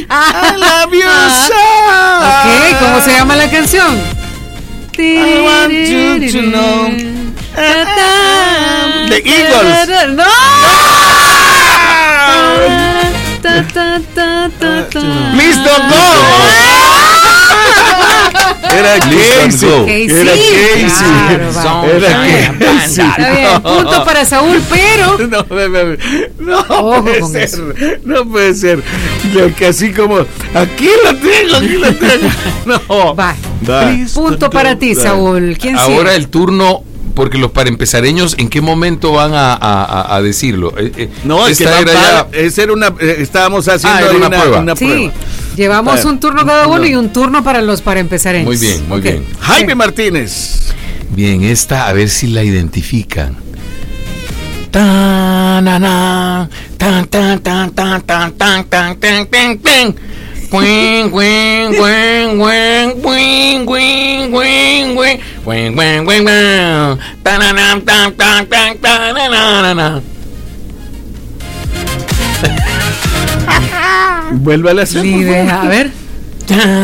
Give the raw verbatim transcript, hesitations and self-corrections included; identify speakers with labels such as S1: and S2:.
S1: I love you so.
S2: Ok, ¿cómo se llama la canción?
S1: I want you to know. The Eagles.
S2: ¡No!
S1: Please don't go. Era Casey. Era Casey.
S2: Claro,
S1: Era Casey.
S2: Está bien, punto para Saúl, pero
S1: no, bebé, no
S2: ojo
S1: puede
S2: con
S1: ser,
S2: eso.
S1: no puede ser. Lo que así como aquí la tengo, aquí la tengo. No.
S2: Va.
S1: Da.
S2: Punto para ti, Saúl. ¿Quién
S3: Ahora
S2: sigue?
S3: el turno, porque los paraempezareños, ¿en qué momento van a, a, a decirlo? Eh, eh,
S1: No, es que
S3: esta
S1: era
S3: era ya-
S1: esa era una, eh, estábamos haciendo
S3: Ah, era
S1: ahí
S3: una
S1: una,
S3: prueba.
S1: una
S2: Sí,
S1: prueba.
S2: llevamos
S1: Ah,
S2: un turno cada uno
S1: no.
S2: y un turno para los para empezar en.
S3: Muy bien, muy bien.
S1: Jaime Martínez.
S3: Bien, esta a ver si la identifican. Tan, na, na, tan, tan, tan, tan, tan, tan, tan, tan, tan, tan. Cuin, cuin, cuin, cuin, cuin, cuin, cuin, cuin, cuin, cuin, cuin, cuin. Tan, na, na, tan, tan, tan, tan, na, na, na, na.
S1: Vuelve a la
S2: Ni deja, a ver.
S3: Tan,